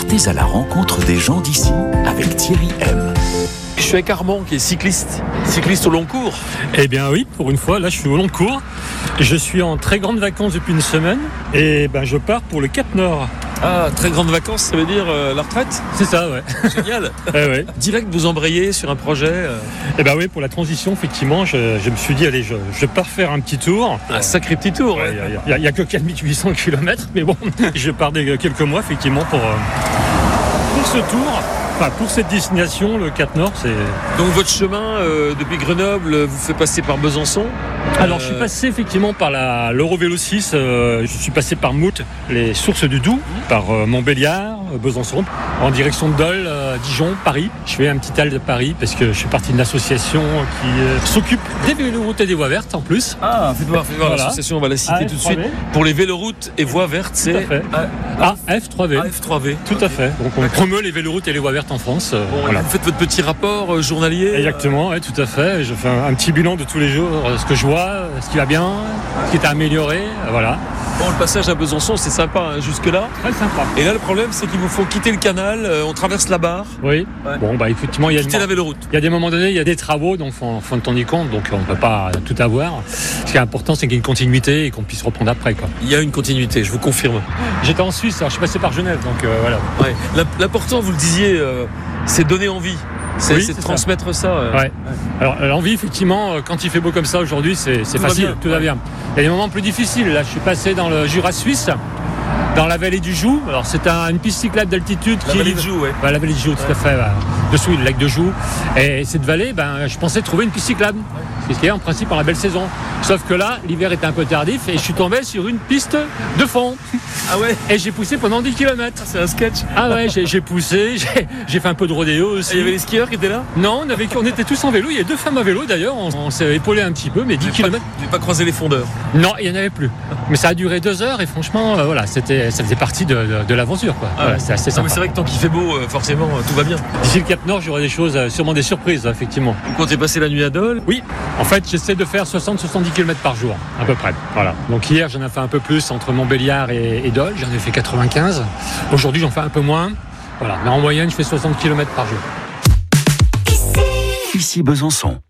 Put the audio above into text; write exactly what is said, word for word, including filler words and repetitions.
Partez à la rencontre des gens d'ici avec Thierry M. Je suis avec Armand qui est cycliste, cycliste au long cours. Eh bien oui, pour une fois, là je suis au long cours. Je suis en très grande vacances depuis une semaine et ben, je pars pour le Cap Nord. Ah, très grandes vacances, ça veut dire euh, la retraite ? C'est ça, ouais. Génial. eh ouais. Direct, vous embrayez sur un projet euh... Eh ben oui, pour la transition, effectivement, je, je me suis dit, allez, je, je pars faire un petit tour. Un sacré petit tour. Il ouais, n'y a, a, a que quatre mille huit cents kilomètres, mais bon, je pars de quelques mois, effectivement, pour, pour ce tour. Enfin, pour cette destination, le Cap Nord, c'est... Donc votre chemin euh, depuis Grenoble vous fait passer par Besançon ? Alors euh... je suis passé effectivement par la, l'Eurovélo six, euh, je suis passé par Mout, les sources du Doubs, par euh, Montbéliard, euh, Besançon, en direction de Dole, euh, Dijon, Paris. Je fais un petit hal de Paris parce que je suis partie d'une association qui euh, s'occupe des véloroutes et des voies vertes en plus. Ah, faites voir, faites voir voilà. L'association, on va la citer A F trois V. Tout de suite. Pour les véloroutes et voies vertes, c'est A F trois V. A F trois V. Tout à fait. Donc on promeut les véloroutes et les voies vertes en France. Euh, bon, voilà. Vous faites votre petit rapport euh, journalier. Exactement, ouais, tout à fait. Je fais un, un petit bilan de tous les jours, ce que je vois, ce qui va bien, ce qui est à améliorer, voilà. Bon, le passage à Besançon, c'est sympa hein, jusque-là. Très sympa. Et là, le problème, c'est qu'il vous faut quitter le canal, euh, on traverse la barre. Oui. Ouais. Bon, bah effectivement, il y a quitter des... la véloroute. Il y a des moments donnés, il y a des travaux, donc faut, faut en tenir compte, donc on ne peut pas tout avoir. Ce qui est important, c'est qu'il y ait une continuité et qu'on puisse reprendre après, quoi. Il y a une continuité, je vous confirme. J'étais en Suisse, alors je suis passé par Genève, donc euh, voilà. Ouais. L'important, vous le disiez, euh, c'est donner envie. C'est, oui, c'est c'est de transmettre ça. ça euh... ouais. Alors l'envie, effectivement, quand il fait beau comme ça aujourd'hui, c'est, c'est facile, va tout va bien. Il y a des moments plus difficiles. Là, je suis passé dans le Jura suisse, dans la vallée du Joux. Alors c'est un, une piste cyclable d'altitude. La qui vallée est... du Joux, oui. Bah, la vallée du Joux, tout ouais. à fait. Bah, dessous le lac de Joux. Et cette vallée, ben, je pensais trouver une piste cyclable. Ouais. Ce qui est en principe en la belle saison. Sauf que là, l'hiver était un peu tardif et je suis tombé sur une piste de fond. Ah ouais. Et j'ai poussé pendant dix kilomètres. C'est un sketch. Ah ouais, j'ai, j'ai poussé, j'ai, j'ai fait un peu de rodéo aussi. Et il y avait les skieurs qui étaient là ? Non, on, avait, on était tous en vélo. Il y a deux femmes à vélo d'ailleurs. On, on s'est épaulé un petit peu, mais dix kilomètres. Vous n'avez pas croisé les fondeurs ? Non, il n'y en avait plus. Mais ça a duré deux heures et franchement, euh, voilà, c'était, ça faisait partie de, de, de l'aventure, quoi. Ah voilà, ouais. C'est assez sympa. Non, mais c'est vrai que tant qu'il fait beau, euh, forcément, euh, tout va bien. D'ici le Cap Nord, j'aurai des choses, euh, sûrement des surprises, effectivement. Vous comptez passer la nuit à Dole ? Oui. En fait, j'essaie de faire soixante à soixante-dix kilomètres par jour, à peu près. Voilà. Donc hier, j'en ai fait un peu plus entre Montbéliard et, et Dole. J'en ai fait quatre-vingt-quinze. Aujourd'hui, j'en fais un peu moins. Voilà. Mais en moyenne, je fais soixante kilomètres par jour. Ici Besançon.